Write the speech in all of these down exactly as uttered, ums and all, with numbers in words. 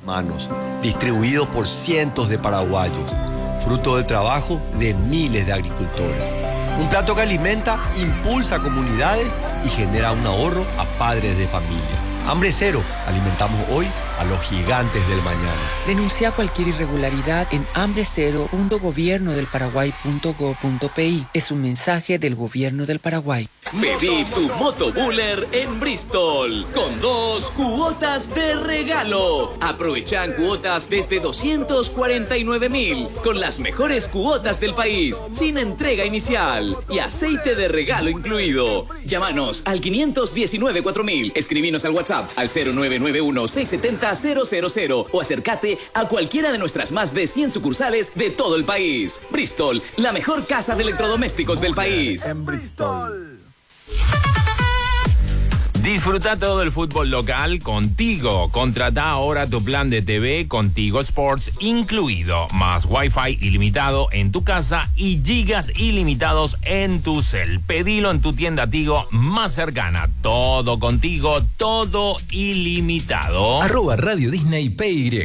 manos, distribuido por cientos de paraguayos, fruto del trabajo de miles de agricultores. Un plato que alimenta, impulsa a comunidades y genera un ahorro a padres de familia. Hambre Cero, alimentamos hoy a los gigantes del mañana. Denuncia cualquier irregularidad en hambre cero punto gobierno del paraguay punto gob punto pi. Es un mensaje del Gobierno del Paraguay. Viví tu motobuller en Bristol con dos cuotas de regalo. Aprovechan cuotas desde doscientos cuarenta y nueve mil con las mejores cuotas del país, sin entrega inicial y aceite de regalo incluido. Llámanos al quinientos diecinueve cuatro mil, escribinos al WhatsApp al cero nueve nueve uno seis siete cero cero cero cero o acércate a cualquiera de nuestras más de cien sucursales de todo el país. Bristol, la mejor casa de electrodomésticos del país. En Bristol. Disfruta todo el fútbol local contigo. Contrata ahora tu plan de T V Contigo Sports incluido, más Wi-Fi ilimitado en tu casa y gigas ilimitados en tu cel. Pedilo en tu tienda Tigo más cercana. Todo contigo, todo ilimitado. Arroba Radio Disney P Y.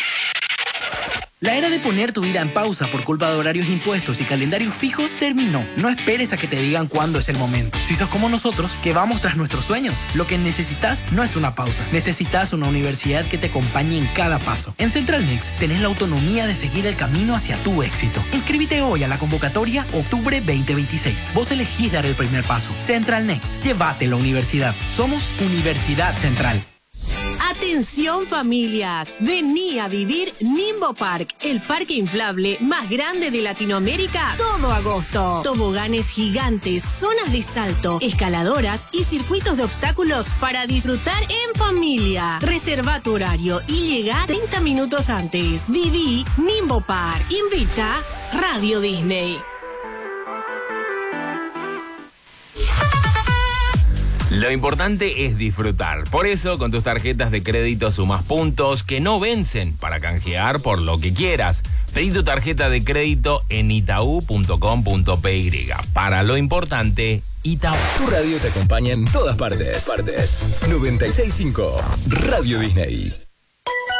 La era de poner tu vida en pausa por culpa de horarios impuestos y calendarios fijos terminó. No esperes a que te digan cuándo es el momento. Si sos como nosotros, que vamos tras nuestros sueños, lo que necesitas no es una pausa. Necesitas una universidad que te acompañe en cada paso. En Central Next tenés la autonomía de seguir el camino hacia tu éxito. Inscríbete hoy a la convocatoria Octubre veinte veintiséis. Vos elegís dar el primer paso. Central Next, llévate la universidad. Somos Universidad Central. Atención familias, vení a vivir Nimbo Park, el parque inflable más grande de Latinoamérica, todo agosto. Toboganes gigantes, zonas de salto, escaladoras y circuitos de obstáculos para disfrutar en familia. Reserva tu horario y llega treinta minutos antes. Viví Nimbo Park. Invita Radio Disney. Lo importante es disfrutar. Por eso, con tus tarjetas de crédito sumas puntos que no vencen para canjear por lo que quieras. Pedí tu tarjeta de crédito en itaú punto com punto py. Para lo importante, Itaú. Tu radio te acompaña en todas partes. Partes. noventa y seis punto cinco Radio Disney.